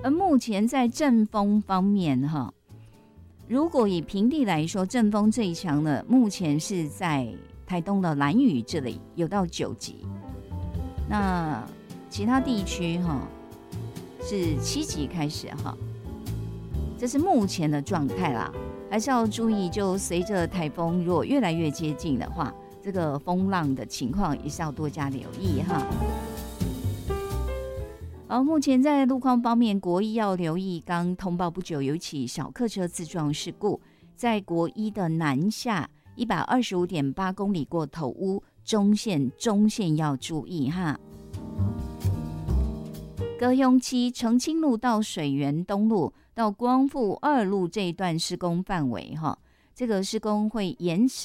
而目前在阵风方面哈，如果以平地来说，阵风最强的目前是在台东的兰屿这里，有到9级。那其他地区哈是7级开始哈，这是目前的状态啦，还是要注意。就随着台风如果越来越接近的话，这个风浪的情况也是要多加留意哈。而目前在路况方面，国一要留意，刚通报不久有一起小客车自撞事故，在国一的南下125.8公里过头屋中线要注意哈。高雄期澄清路到水源东路到光复2路这一段施工范围哈，这个施工会延迟